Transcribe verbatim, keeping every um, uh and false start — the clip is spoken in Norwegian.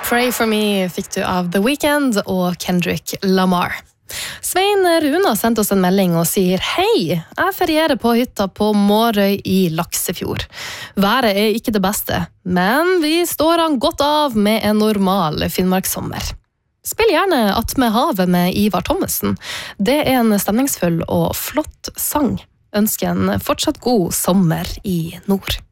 Pray for me fikk du av The Weeknd og Kendrick Lamar. Svein Runa sendte oss en melding og sier hei, jeg ferierer på hytta på Mårøy i Laksefjord. Været er ikke det beste, men vi står an godt av med en normal Finnmarkssommer. Spill gjerne Att med havet med Ivar Thommessen. Det er en stemningsfull og flott sang. Ønsker en fortsatt god sommer i nord.